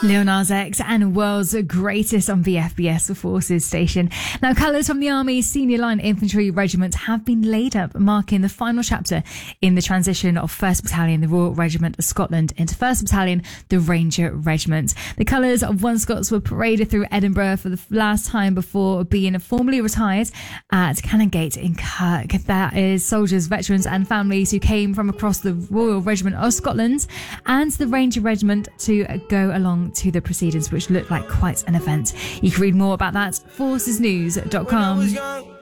Lil Nas X and World's Greatest on VFBS Forces Station. Now, colours from the Army's Senior Line Infantry Regiment have been laid up, marking the final chapter in the transition of 1st Battalion, the Royal Regiment of Scotland, into 1st Battalion, the Ranger Regiment. The colours of One Scots were paraded through Edinburgh for the last time before being formally retired at Canongate in Kirk. That is soldiers, veterans and families who came from across the Royal Regiment of Scotland and the Ranger Regiment to go along to the proceedings, which looked like quite an event. You can read more about that at forcesnews.com.